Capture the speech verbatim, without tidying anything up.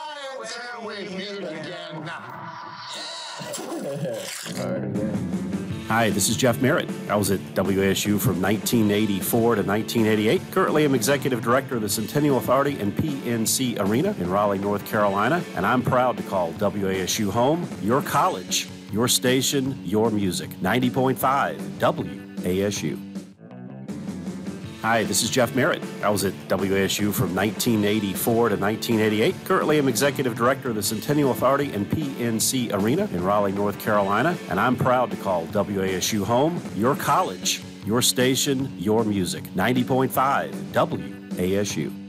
There we meet again. Hi, this is Jeff Merritt. I was at W A S U from nineteen eighty-four to nineteen eighty-eight. Currently, I'm Executive Director of the Centennial Authority and P N C Arena in Raleigh, North Carolina, and I'm proud to call W A S U home, your college, your station, your music. ninety point five W A S U. Hi, this is Jeff Merritt. I was at W A S U from nineteen eighty-four to nineteen eighty-eight. Currently, I'm Executive Director of the Centennial Authority and P N C Arena in Raleigh, North Carolina, and I'm proud to call W A S U home, your college, your station, your music. ninety point five W A S U.